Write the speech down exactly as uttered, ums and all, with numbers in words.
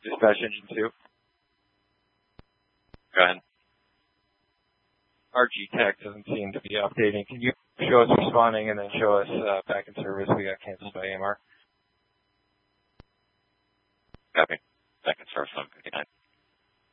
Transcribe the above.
Dispatch engine two. Go ahead. Our G TAC doesn't seem to be updating. Can you show us responding and then show us uh, back in service? We got canceled by A M R. Copy. Back in service on fifty-nine.